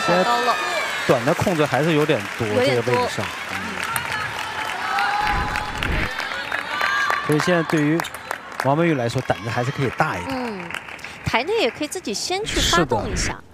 太高了。 短的控制还是有点多，这个位置上。所以现在对于王曼玉来说，胆子还是可以大一点。 台内也可以自己先去发动一下。